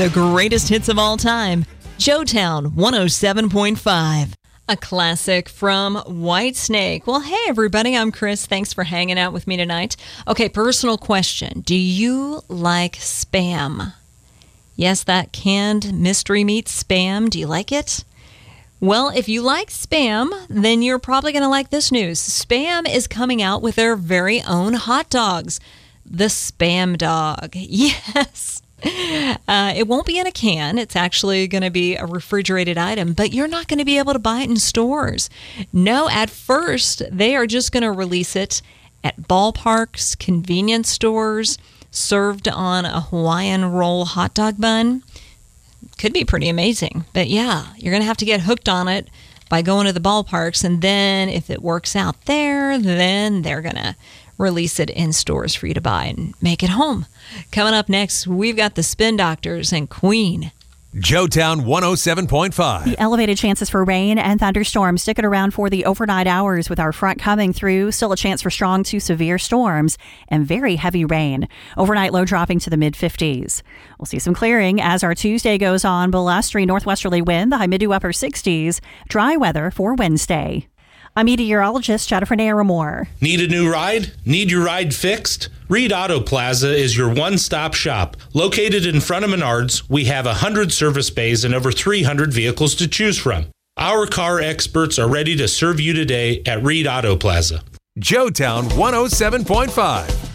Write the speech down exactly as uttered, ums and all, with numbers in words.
The greatest hits of all time. Joetown one oh seven point five. A classic from Whitesnake. Well, hey, everybody. I'm Chris. Thanks for hanging out with me tonight. Okay, personal question. Do you like Spam? Yes, that canned mystery meat Spam. Do you like it? Well, if you like Spam, then you're probably going to like this news. Spam is coming out with their very own hot dogs. The Spam Dog. Yes. Uh, it won't be in a can. It's actually going to be a refrigerated item, but you're not going to be able to buy it in stores. No, at first, they are just going to release it at ballparks, convenience stores, served on a Hawaiian roll hot dog bun. Could be pretty amazing. But yeah, you're going to have to get hooked on it by going to the ballparks, and then if it works out there, then they're going to release it in stores for you to buy and make it home. Coming up next, we've got the Spin Doctors and Queen. Joetown one oh seven point five. The elevated chances for rain and thunderstorms sticking around for the overnight hours with our front coming through. Still a chance for strong to severe storms and very heavy rain. Overnight low dropping to the mid-fifties. We'll see some clearing as our Tuesday goes on. Blustery northwesterly wind, the high mid to upper sixties. Dry weather for Wednesday. I'm meteorologist Jennifer Naramore. Need a new ride? Need your ride fixed? Reed Auto Plaza is your one-stop shop. Located in front of Menards, we have one hundred service bays and over three hundred vehicles to choose from. Our car experts are ready to serve you today at Reed Auto Plaza. Joetown one oh seven point five.